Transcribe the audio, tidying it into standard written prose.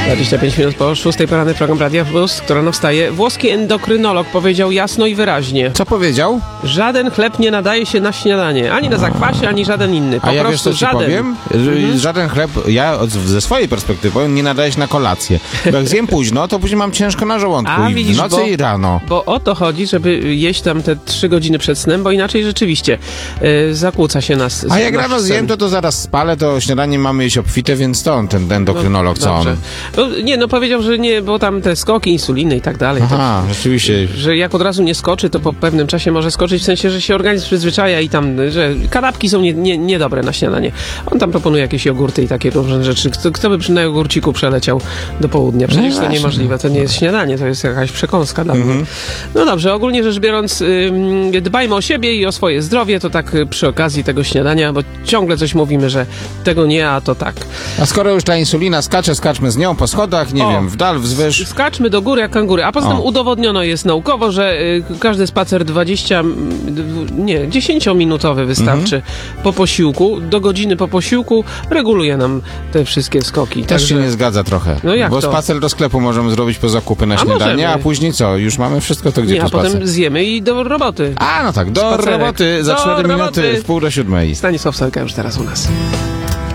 25 minut po 6 poranny program Radia Plus, która rano wstaje. Włoski endokrynolog powiedział jasno i wyraźnie. Co powiedział? Żaden chleb nie nadaje się na śniadanie. Ani na zakwasie, ani żaden inny. Po A ja prostu wiesz, co ci żaden. powiem? Żaden chleb, ja ze swojej perspektywy powiem, nie nadaje się na kolację. Bo jak zjem późno, to później mam ciężko na żołądku. A, I widzisz, w nocy i rano. Bo o to chodzi, żeby jeść tam te 3 godziny przed snem, bo inaczej rzeczywiście zakłóca się nas. A jak nasz rano sen. zjem, to zaraz spalę, to śniadanie mamy jeść obfite, więc to on, ten endokrynolog, co on? No powiedział, że nie, bo tam te skoki, insuliny i tak dalej. Aha, rzeczywiście. Że jak od razu nie skoczy, to po pewnym czasie może skoczyć, w sensie, że się organizm przyzwyczaja i tam, że kanapki są niedobre na śniadanie. On tam proponuje jakieś jogurty i takie różne rzeczy. Kto by na jogurciku przeleciał do południa? Przecież to niemożliwe, to nie jest śniadanie, to jest jakaś przekąska dla mnie. No dobrze, ogólnie rzecz biorąc, dbajmy o siebie i o swoje zdrowie, to tak przy okazji tego śniadania, bo ciągle coś mówimy, że tego nie, a to tak. A skoro już ta insulina skacze, skaczmy z nią po schodach, nie wiem, w dal, wzwyż. Skaczmy do góry jak kangury. A poza tym udowodniono jest naukowo, że każdy spacer 10-minutowy wystarczy po posiłku. Do godziny po posiłku reguluje nam te wszystkie skoki. Też się nie zgadza trochę. No jak bo to? spacer do sklepu możemy zrobić po zakupy na śniadanie, możemy. a później co? Już mamy wszystko, to gdzie Nie, to a spacer? potem zjemy i do roboty. A, no tak, do Spacerek. roboty za Do 4 minuty roboty. w pół do 7. Stanisław Sojka już teraz u nas.